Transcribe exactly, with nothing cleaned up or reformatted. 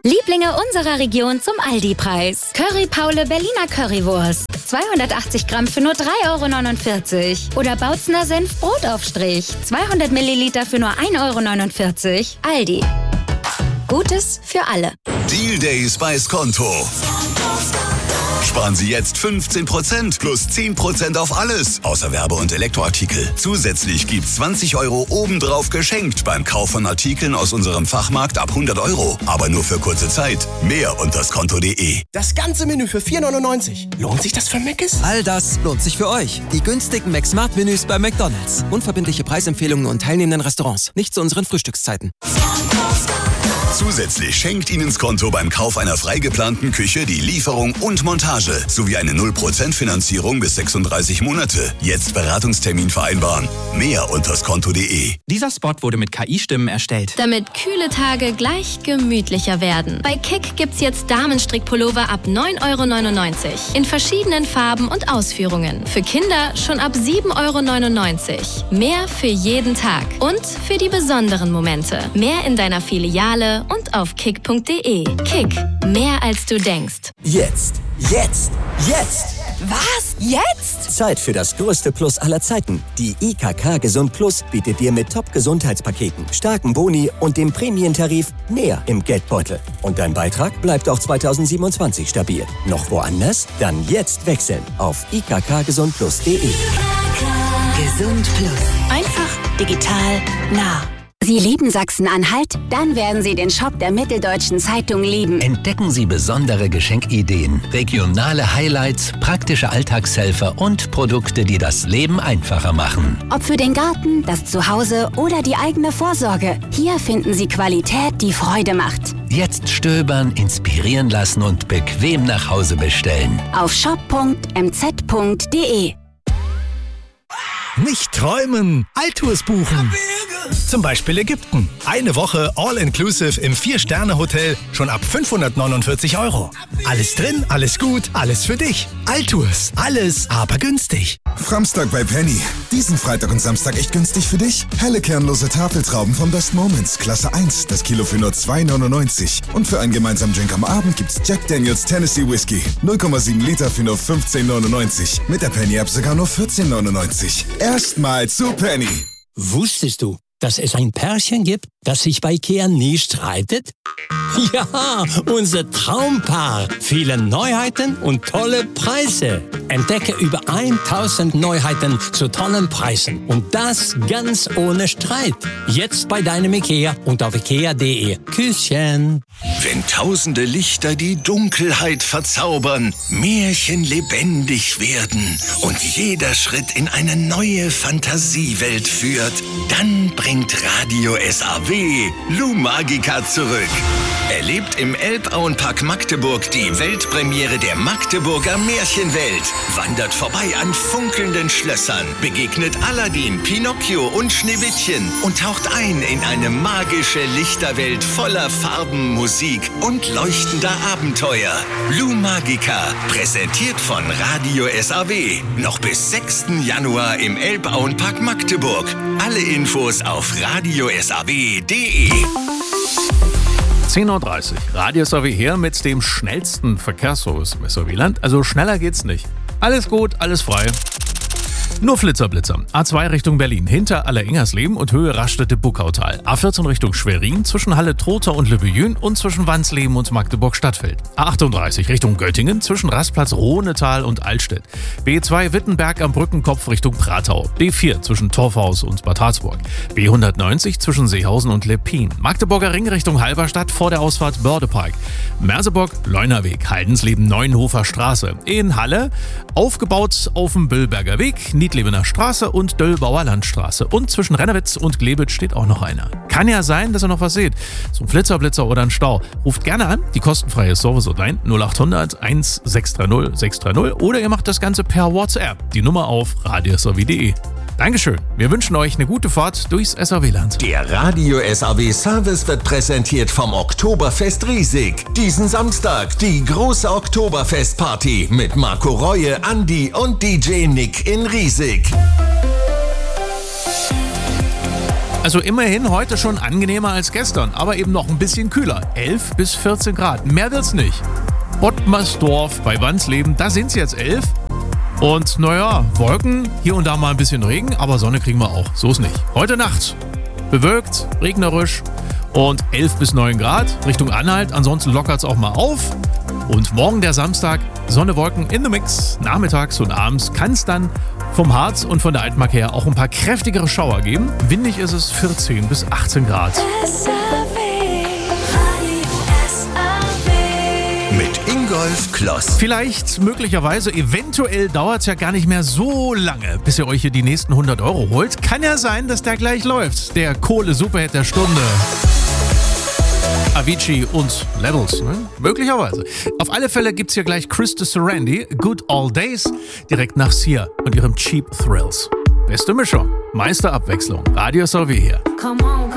Lieblinge unserer Region zum Aldi-Preis. Curry Paule Berliner Currywurst. zweihundertachtzig Gramm für nur drei Euro neunundvierzig. Oder Bautzner Senf Brotaufstrich. zweihundert Milliliter für nur ein Euro neunundvierzig. Aldi. Gutes für alle. Deal Days bei Skonto. Sparen Sie jetzt fünfzehn Prozent plus zehn Prozent auf alles, außer Werbe- und Elektroartikel. Zusätzlich gibt's zwanzig Euro obendrauf geschenkt beim Kauf von Artikeln aus unserem Fachmarkt ab hundert Euro. Aber nur für kurze Zeit. Mehr unter skonto punkt de. Das ganze Menü für vier neunundneunzig. Lohnt sich das für Mc's? All das lohnt sich für euch. Die günstigen McSmart-Menüs bei McDonald's. Unverbindliche Preisempfehlungen und teilnehmenden Restaurants. Nicht zu unseren Frühstückszeiten. Zusätzlich schenkt Ihnen Skonto beim Kauf einer frei geplanten Küche die Lieferung und Montage sowie eine null Prozent Finanzierung bis sechsunddreißig Monate. Jetzt Beratungstermin vereinbaren. Mehr unter skonto punkt de. Dieser Spot wurde mit K I-Stimmen erstellt. Damit kühle Tage gleich gemütlicher werden. Bei Kick gibt's jetzt Damenstrickpullover ab neun Euro neunundneunzig. In verschiedenen Farben und Ausführungen. Für Kinder schon ab sieben Euro neunundneunzig. Mehr für jeden Tag. Und für die besonderen Momente. Mehr in deiner Filiale und auf kick punkt de. Kick. Mehr als du denkst. Jetzt. Jetzt. Jetzt. Was? Jetzt? Zeit für das größte Plus aller Zeiten. Die I K K Gesund Plus bietet dir mit Top-Gesundheitspaketen, starken Boni und dem Prämientarif mehr im Geldbeutel. Und dein Beitrag bleibt auch zweitausendsiebenundzwanzig stabil. Noch woanders? Dann jetzt wechseln auf i k k gesund plus punkt de. Gesund Plus. Einfach, digital, nah. Sie lieben Sachsen-Anhalt? Dann werden Sie den Shop der Mitteldeutschen Zeitung lieben. Entdecken Sie besondere Geschenkideen, regionale Highlights, praktische Alltagshelfer und Produkte, die das Leben einfacher machen. Ob für den Garten, das Zuhause oder die eigene Vorsorge. Hier finden Sie Qualität, die Freude macht. Jetzt stöbern, inspirieren lassen und bequem nach Hause bestellen. Auf shop punkt m z punkt de. Nicht träumen, Alltours buchen. Zum Beispiel Ägypten. Eine Woche All-Inclusive im Vier-Sterne-Hotel schon ab fünfhundertneunundvierzig Euro. Alles drin, alles gut, alles für dich. Alltours, alles aber günstig. Framstag bei Penny. Diesen Freitag und Samstag echt günstig für dich. Helle kernlose Tafeltrauben von Best Moments, Klasse eins, das Kilo für nur zwei neunundneunzig. Und für einen gemeinsamen Drink am Abend gibt's Jack Daniels Tennessee Whiskey. null Komma sieben Liter für nur fünfzehn neunundneunzig. Mit der Penny-App sogar nur vierzehn neunundneunzig. Erstmal zu Penny. Wusstest du, dass es ein Pärchen gibt, das sich bei Ikea nie streitet? Ja, unser Traumpaar. Viele Neuheiten und tolle Preise. Entdecke über tausend Neuheiten zu tollen Preisen. Und das ganz ohne Streit. Jetzt bei deinem Ikea und auf ikea punkt de. Küsschen. Wenn tausende Lichter die Dunkelheit verzaubern, Märchen lebendig werden und jeder Schritt in eine neue Fantasiewelt führt, dann bringt Radio S A W Lumagica zurück. Erlebt im Elbauenpark Magdeburg die Weltpremiere der Magdeburger Märchenwelt. Wandert vorbei an funkelnden Schlössern, begegnet Aladdin, Pinocchio und Schneewittchen und taucht ein in eine magische Lichterwelt voller Farben, Musik und leuchtender Abenteuer. Lumagica, präsentiert von Radio S A W. Noch bis sechsten Januar im Elbauenpark Magdeburg. Alle Infos auf radio s a w punkt de. zehn Uhr dreißig. Radio S A W hier mit dem schnellsten Verkehrsservice im S A W-Land. Also schneller geht's nicht. Alles gut, alles frei. Nur Flitzerblitzer. A zwei Richtung Berlin, hinter Aller-Ingersleben und Höhe Raststätte-Buckautal. A vierzehn Richtung Schwerin, zwischen Halle-Trotha und Lübbejün und zwischen Wansleben und Magdeburg-Stadtfeld. A achtunddreißig Richtung Göttingen, zwischen Rastplatz Rohnetal und Altstedt. B zwei Wittenberg am Brückenkopf Richtung Pratau. B vier zwischen Torfhaus und Bad Harzburg. B hundertneunzig zwischen Seehausen und Leppin. Magdeburger Ring Richtung Halberstadt vor der Ausfahrt Bördepark. Merseburg, Leunerweg, Haldensleben, Neuenhofer Straße. In Halle, aufgebaut auf dem Böllberger Weg, Niedlebener Straße und Döllbauer Landstraße. Und zwischen Rennewitz und Glebitz steht auch noch einer. Kann ja sein, dass ihr noch was seht. So ein Flitzerblitzer oder ein Stau. Ruft gerne an, die kostenfreie Service-Hotline null acht hundert eins sechs drei null sechs drei null oder ihr macht das Ganze per WhatsApp. Die Nummer auf radio s a w punkt de. Dankeschön. Wir wünschen euch eine gute Fahrt durchs S A W-Land. Der Radio S A W Service wird präsentiert vom Oktoberfest Riesig. Diesen Samstag die große Oktoberfestparty mit Marco Reue, Andi und D J Nick in Riesig. Also immerhin heute schon angenehmer als gestern, aber eben noch ein bisschen kühler. elf bis vierzehn Grad, mehr wird's nicht. Ottmarsdorf bei Wansleben, da sind's jetzt elf. Und naja, Wolken, hier und da mal ein bisschen Regen, aber Sonne kriegen wir auch, so ist nicht. Heute Nacht bewölkt, regnerisch und elf bis neun Grad Richtung Anhalt, ansonsten lockert's auch mal auf. Und morgen der Samstag, Sonne, Wolken in the Mix. Nachmittags und abends kann es dann vom Harz und von der Altmark her auch ein paar kräftigere Schauer geben. Windig ist es vierzehn bis achtzehn Grad. Mit Ingolf Kloss. Vielleicht, möglicherweise, eventuell dauert es ja gar nicht mehr so lange, bis ihr euch hier die nächsten hundert Euro holt. Kann ja sein, dass der gleich läuft. Der Kohle-Superhit der Stunde. Avicii und Levels, ne? Möglicherweise. Auf alle Fälle gibt's hier gleich Krista Sarandon, Good Old Days, direkt nach Sia und ihrem Cheap Thrills. Beste Mischung, Meisterabwechslung, Radio Salvi hier. Come on,